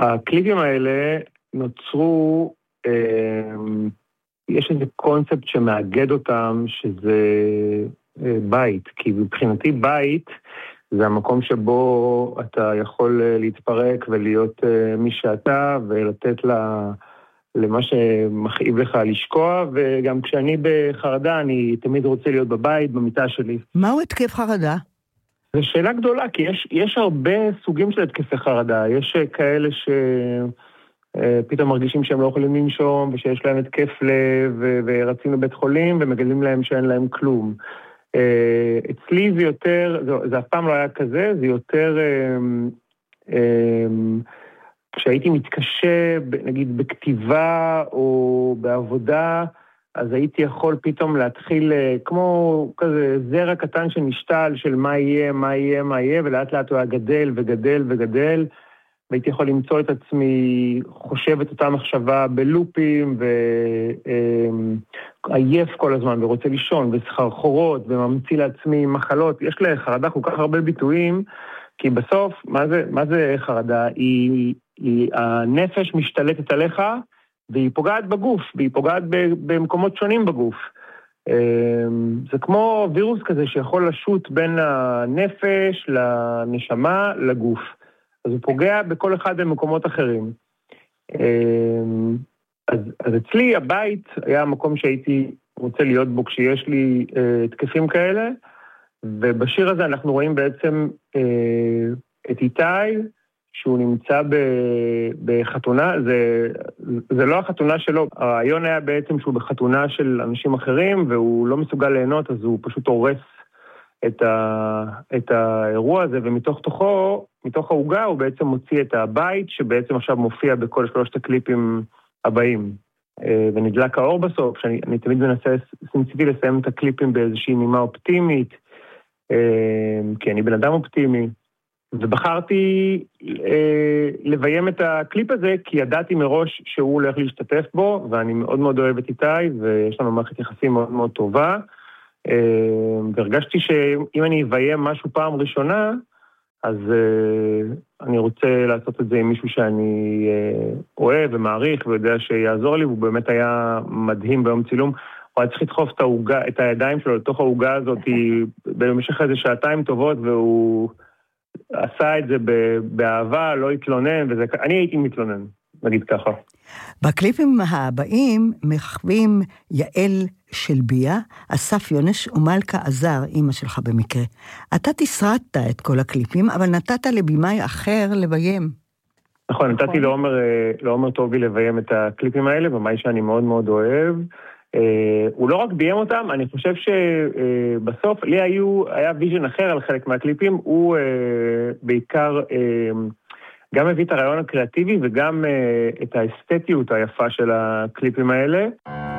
הקליפים האלה נוצרו, יש איזה קונספט שמאגד אותם, שזה בית, כי מבחינתי בית זה המקום שבו אתה יכול להתפרק ולהיות מי שאתה, ולתת למה שמכאיב לך לשקוע, וגם כשאני בחרדה אני תמיד רוצה להיות בבית, במיטה שלי. מהו התקף חרדה? זו שאלה גדולה, כי יש הרבה סוגים של התקפי חרדה. יש כאלה שפתאום מרגישים שהם לא יכולים לנשום, ושיש להם התקף לב, ורצים לבית חולים, ומגלים להם שאין להם כלום. אצלי זה יותר, זה אף פעם לא היה כזה, זה יותר, כשהייתי מתקשה, נגיד בכתיבה או בעבודה, אז הייתי יכול פתאום להתחיל כמו כזה זרע קטן שנשתל של מה יהיה, מה יהיה, מה יהיה, ולאט לאט הוא היה גדל וגדל וגדל, והייתי יכול למצוא את עצמי חושב את אותה מחשבה בלופים, ועייף כל הזמן, ורוצה לישון, וסחרחורות, וממציא לעצמי מחלות. יש לחרדה כל כך הרבה ביטויים, כי בסוף, מה זה חרדה? הנפש משתלטת עליך, והיא פוגעת בגוף, והיא פוגעת במקומות שונים בגוף. זה כמו וירוס כזה שיכול לשוט בין הנפש, לנשמה, לגוף. אז הוא פוגע בכל אחד במקומות אחרים. אז אצלי הבית היה המקום שהייתי רוצה להיות בו כשיש לי תקפים כאלה, ובשיר הזה אנחנו רואים בעצם את איתי, שהוא נמצא בחתונה, זה לא החתונה שלו, הרעיון היה בעצם שהוא בחתונה של אנשים אחרים, והוא לא מסוגל ליהנות, אז הוא פשוט הורס את האירוע הזה, ומתוך העוגה הוא בעצם מוציא את הבית, שבעצם עכשיו מופיע בכל 3 הקליפים הבאים. ונדלק האור בסוף, שאני תמיד מנסה ניסיתי לסיים את הקליפים באיזושהי נימה אופטימית, כי אני בן אדם אופטימי, ובחרתי לביים את הקליפ הזה, כי ידעתי מראש שהוא הולך להשתתף בו, ואני מאוד מאוד אוהב את איתי, ויש לנו מערכת יחסים מאוד מאוד טובה, והרגשתי שאם אני אביים משהו פעם ראשונה, אז אני רוצה לעשות את זה עם מישהו שאני אוהב ומעריך, ויודע שיעזור לי, והוא באמת היה מדהים ביום צילום. הוא היה צריך לדחוף את הידיים שלו לתוך העוגה הזאת, במשך איזה 2 שעתיים טובות, והוא עשה את זה באהבה, לא התלונן, אני הייתי מתלונן, נגיד ככה. בקליפים הבאים מככבים יעל שלביה, אסף יונש ומלכה עזר, אמא שלך במקרה. אתה תסרטת את כל הקליפים, אבל נתת לבימאי אחר לביים. נכון, נתתי לעומר טובי לביים את הקליפים האלה, במאי שאני מאוד מאוד אוהב. הוא לא רק ביים אותם, אני חושב שבסוף לי היה ויז'ן אחר על חלק מהקליפים, הוא בעיקר גם הביא את הרעיון הקריאטיבי וגם את האסתטיות היפה של הקליפים האלה.